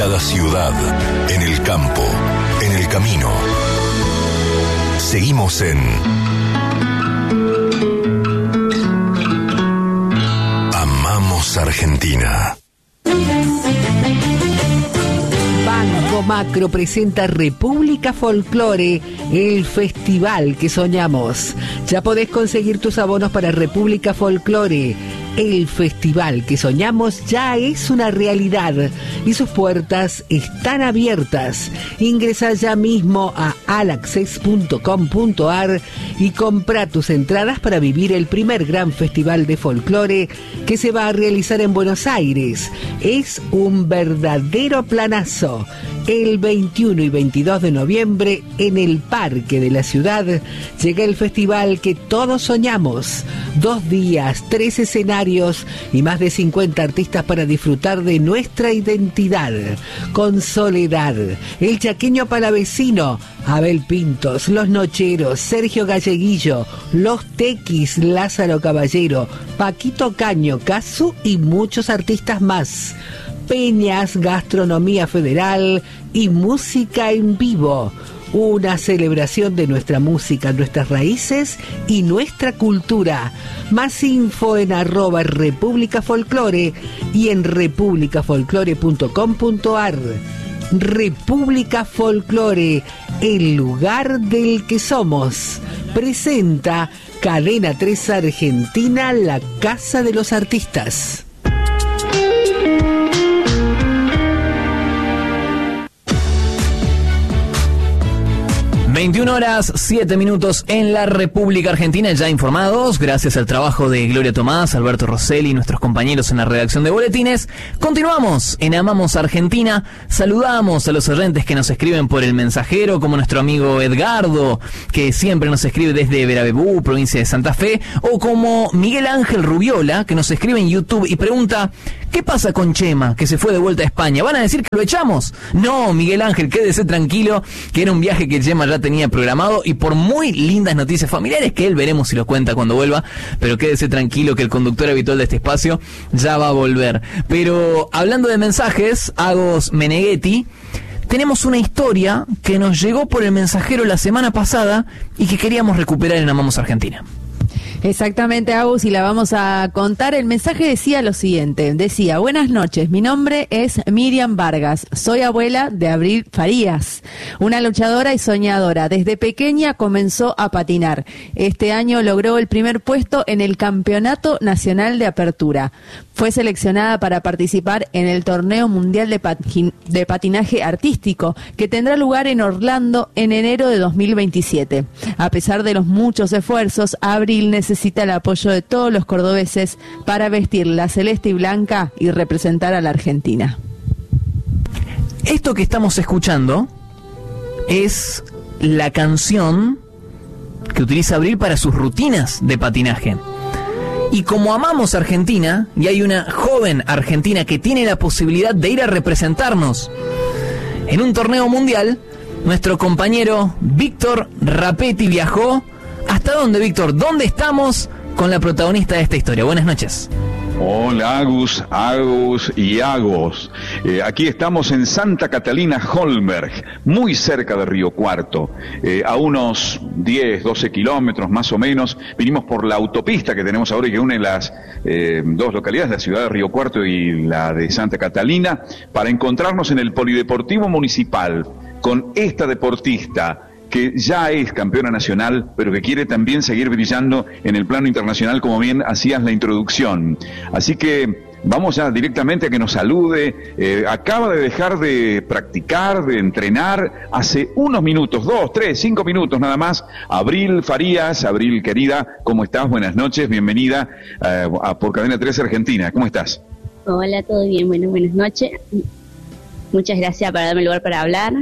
cada ciudad, en el campo, en el camino. Seguimos en Amamos Argentina. Banco Macro presenta República Folklore, el festival que soñamos. Ya podés conseguir tus abonos para República Folklore. El festival que soñamos ya es una realidad y sus puertas están abiertas. Ingresa ya mismo a alaccess.com.ar y compra tus entradas para vivir el primer gran festival de folclore que se va a realizar en Buenos Aires. Es un verdadero planazo. El 21 y 22 de noviembre, en el Parque de la Ciudad, llega el festival que todos soñamos. 2 días, 3 escenarios y más de 50 artistas para disfrutar de nuestra identidad. Con Soledad, El Chaqueño Palavecino, Abel Pintos, Los Nocheros, Sergio Galleguillo, Los Tequis, Lázaro Caballero, Paquito Caño, Casu y muchos artistas más. Peñas, gastronomía federal y música en vivo. Una celebración de nuestra música, nuestras raíces y nuestra cultura. Más info en @República Folklore y en republicafolklore.com.ar. República Folklore, el lugar del que somos. Presenta Cadena 3 Argentina, la Casa de los Artistas. 21 horas, 7 minutos en la República Argentina, ya informados, gracias al trabajo de Gloria Tomás, Alberto Rosselli y nuestros compañeros en la redacción de boletines. Continuamos en Amamos Argentina, saludamos a los oyentes que nos escriben por el mensajero, como nuestro amigo Edgardo, que siempre nos escribe desde Veravebú, provincia de Santa Fe, o como Miguel Ángel Rubiola, que nos escribe en YouTube y pregunta: ¿qué pasa con Chema, que se fue de vuelta a España? ¿Van a decir que lo echamos? No, Miguel Ángel, quédese tranquilo, que era un viaje que Chema ya tenía programado y por muy lindas noticias familiares que él veremos si lo cuenta cuando vuelva, pero quédese tranquilo que el conductor habitual de este espacio ya va a volver. Pero hablando de mensajes, Agos Meneghetti, tenemos una historia que nos llegó por el mensajero la semana pasada y que queríamos recuperar en Amamos Argentina. Exactamente, Agus, y la vamos a contar. El mensaje decía lo siguiente, decía: buenas noches, mi nombre es Miriam Vargas, soy abuela de Abril Farías, una luchadora y soñadora. Desde pequeña comenzó a patinar. Este año logró el primer puesto en el Campeonato Nacional de Apertura. Fue seleccionada para participar en el Torneo Mundial de Patinaje Artístico, que tendrá lugar en Orlando en enero de 2027. A pesar de los muchos esfuerzos, Abril necesita el apoyo de todos los cordobeses para vestir la celeste y blanca y representar a la Argentina. Esto que estamos escuchando es la canción que utiliza Abril para sus rutinas de patinaje. Y como amamos Argentina, y hay una joven argentina que tiene la posibilidad de ir a representarnos en un torneo mundial, nuestro compañero Víctor Rapetti viajó. ¿Hasta dónde, Víctor? ¿Dónde estamos con la protagonista de esta historia? Buenas noches. Hola, Agus y Agos. Aquí estamos en Santa Catalina Holmberg, muy cerca de Río Cuarto, a unos 10, 12 kilómetros más o menos. Vinimos por la autopista que tenemos ahora y que une las dos localidades, la ciudad de Río Cuarto y la de Santa Catalina, para encontrarnos en el Polideportivo Municipal con esta deportista que ya es campeona nacional, pero que quiere también seguir brillando en el plano internacional, como bien hacías la introducción. Así que vamos ya directamente a que nos salude. Acaba de dejar de practicar, de entrenar, hace unos minutos, 2, 3, 5 minutos nada más. Abril Farías. Abril, querida, ¿cómo estás? Buenas noches, bienvenida por Cadena 3 Argentina. ¿Cómo estás? Hola, todo bien, bueno, buenas noches. Muchas gracias por darme el lugar para hablar.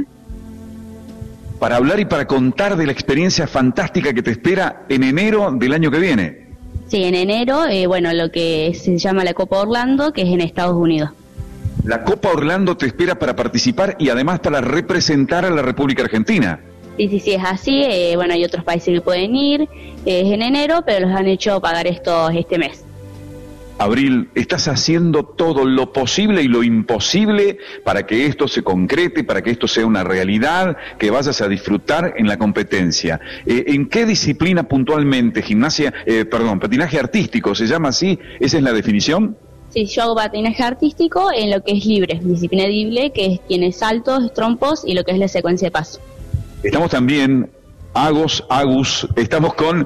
Para hablar y para contar de la experiencia fantástica que te espera en enero del año que viene. Sí, en enero, bueno, lo que se llama la Copa Orlando, que es en Estados Unidos. La Copa Orlando te espera para participar y además para representar a la República Argentina. Sí, es así. Bueno, hay otros países que pueden ir, es en enero, pero los han hecho pagar este mes. Abril, estás haciendo todo lo posible y lo imposible para que esto se concrete, para que esto sea una realidad, que vayas a disfrutar en la competencia. ¿En qué disciplina puntualmente? Patinaje artístico, ¿se llama así? ¿Esa es la definición? Sí, yo hago patinaje artístico en lo que es libre, disciplina libre, que tiene saltos, trompos y lo que es la secuencia de paso. Estamos también... Agus, estamos con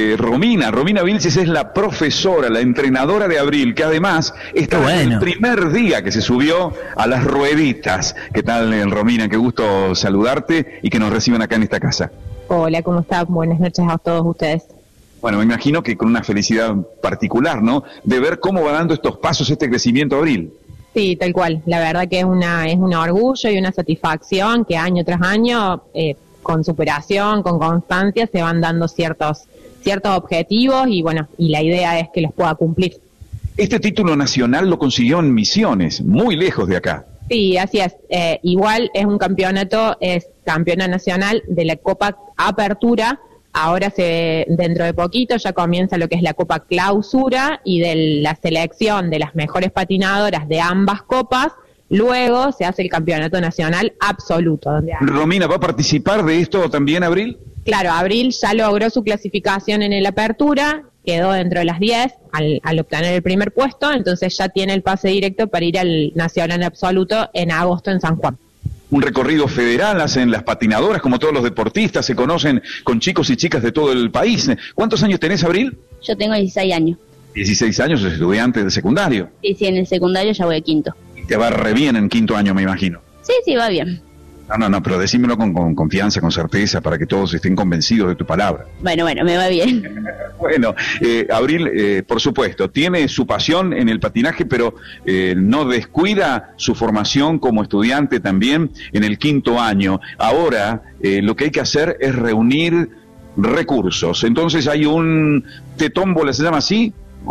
Romina Vilches, es la profesora, la entrenadora de Abril, que además está el primer día que se subió a las rueditas. ¿Qué tal, Romina? Qué gusto saludarte y que nos reciban acá en esta casa. Hola, ¿cómo estás? Buenas noches a todos ustedes. Bueno, me imagino que con una felicidad particular, ¿no?, de ver cómo va dando estos pasos, este crecimiento Abril. Sí, tal cual. La verdad que es un orgullo y una satisfacción que año tras año... con superación, con constancia, se van dando ciertos objetivos y bueno, y la idea es que los pueda cumplir. Este título nacional lo consiguió en Misiones, muy lejos de acá. Sí, así es. Igual es un campeonato, es campeona nacional de la Copa Apertura. Ahora dentro de poquito ya comienza lo que es la Copa Clausura y de la selección de las mejores patinadoras de ambas copas. Luego se hace el campeonato nacional absoluto. Romina, ¿va a participar de esto también, Abril? Claro, Abril ya logró su clasificación en el Apertura, quedó dentro de las 10 al obtener el primer puesto, entonces ya tiene el pase directo para ir al nacional absoluto en agosto en San Juan. Un recorrido federal hacen las patinadoras, como todos los deportistas, se conocen con chicos y chicas de todo el país. ¿Cuántos años tenés, Abril? Yo tengo 16 años. 16 años, es estudiante de secundario. Sí, en el secundario ya voy a quinto. Te va re bien en quinto año, me imagino. Sí, va bien. No, pero decímelo con confianza, con certeza, para que todos estén convencidos de tu palabra. Bueno, me va bien. Bueno, Abril, por supuesto, tiene su pasión en el patinaje, pero no descuida su formación como estudiante también en el quinto año. Ahora, lo que hay que hacer es reunir recursos. Entonces hay un tetómbola, ¿se llama así?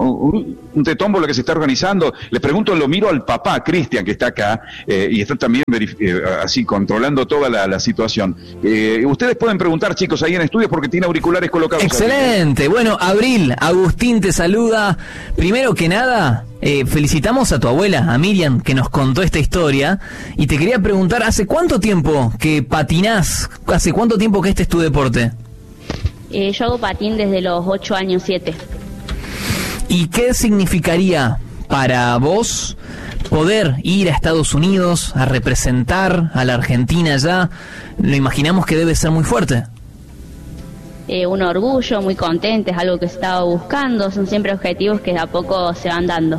Un tetómbola que se está organizando. Le pregunto, lo miro al papá, Cristian, que está acá, y está también así controlando toda la situación. Ustedes pueden preguntar, chicos, ahí en estudios, porque tiene auriculares colocados. Excelente. Aquí. Bueno, Abril, Agustín te saluda. Primero que nada, felicitamos a tu abuela, a Miriam, que nos contó esta historia, y te quería preguntar, ¿hace cuánto tiempo que patinás? ¿Hace cuánto tiempo que este es tu deporte? Yo hago patín desde los 8 años, 7. ¿Y qué significaría para vos poder ir a Estados Unidos a representar a la Argentina allá? Lo imaginamos que debe ser muy fuerte. Un orgullo, muy contenta, es algo que estaba buscando, son siempre objetivos que de a poco se van dando.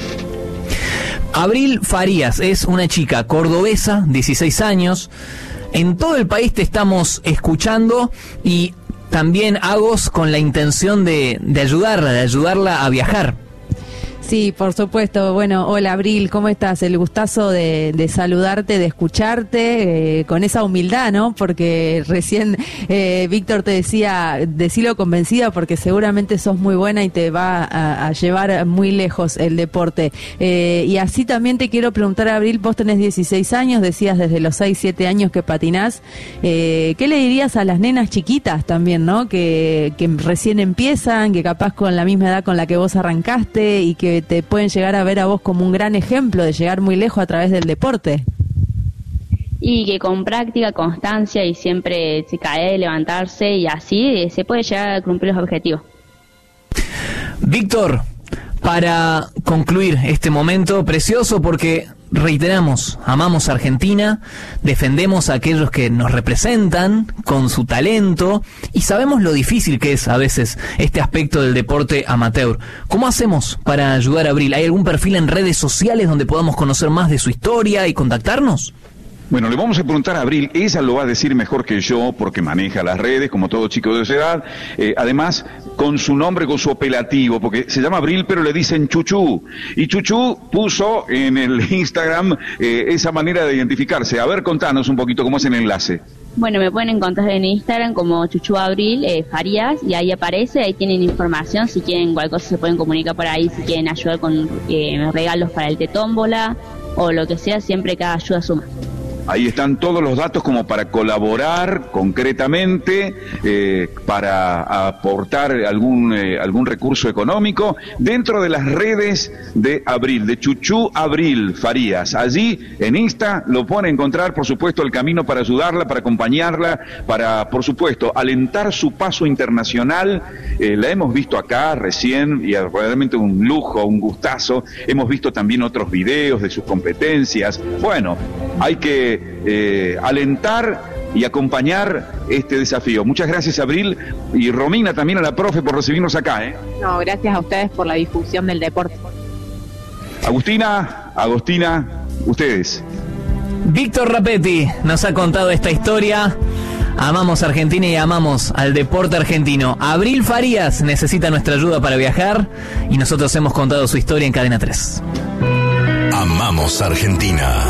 Abril Farías es una chica cordobesa, 16 años. En todo el país te estamos escuchando y también Agos con la intención de ayudarla a viajar. Sí, por supuesto. Bueno, hola Abril, ¿cómo estás? El gustazo de saludarte, de escucharte, con esa humildad, ¿no? Porque recién Víctor te decía, decilo convencida, porque seguramente sos muy buena y te va a llevar muy lejos el deporte. Y así también te quiero preguntar, Abril, vos tenés 16 años, decías desde los 6, 7 años que patinás. ¿Qué le dirías a las nenas chiquitas también, ¿no? Que recién empiezan, que capaz con la misma edad con la que vos arrancaste y que te pueden llegar a ver a vos como un gran ejemplo de llegar muy lejos a través del deporte? Y que con práctica, constancia y siempre se cae, levantarse y así se puede llegar a cumplir los objetivos. Víctor, para concluir este momento precioso, porque reiteramos, amamos a Argentina, defendemos a aquellos que nos representan con su talento y sabemos lo difícil que es a veces este aspecto del deporte amateur. ¿Cómo hacemos para ayudar a Abril? ¿Hay algún perfil en redes sociales donde podamos conocer más de su historia y contactarnos? Bueno, le vamos a preguntar a Abril, ella lo va a decir mejor que yo porque maneja las redes como todo chico de esa edad, además con su nombre, con su apelativo, porque se llama Abril pero le dicen Chuchú, y Chuchú puso en el Instagram esa manera de identificarse. A ver, contanos un poquito cómo es el enlace. Bueno, me pueden encontrar en Instagram como Chuchú Abril Farías, y ahí aparece, ahí tienen información, si quieren cualquier cosa se pueden comunicar por ahí, si quieren ayudar con regalos para el tetómbola o lo que sea, siempre cada ayuda suma. ahí están todos los datos como para colaborar concretamente, para aportar algún recurso económico dentro de las redes de Abril, de Chuchú Abril Farías. Allí en Insta lo pueden encontrar, por supuesto, el camino para ayudarla, para acompañarla, para, por supuesto, alentar su paso internacional. La hemos visto acá recién y realmente un lujo, un gustazo. Hemos visto también otros videos de sus competencias. Bueno, hay que alentar y acompañar este desafío. Muchas gracias, Abril, y Romina también, a la profe, por recibirnos acá. No, gracias a ustedes por la difusión del deporte. Agostina, ustedes. Víctor Rapetti nos ha contado esta historia. Amamos Argentina y amamos al deporte argentino. Abril Farías necesita nuestra ayuda para viajar y nosotros hemos contado su historia en Cadena 3. Amamos Argentina.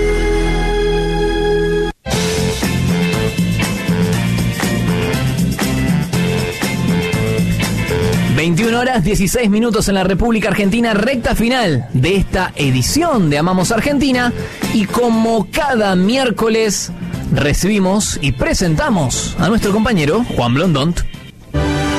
...21:16 en la República Argentina... ...recta final de esta edición de Amamos Argentina... ...y como cada miércoles... ...recibimos y presentamos a nuestro compañero Juan Blondont.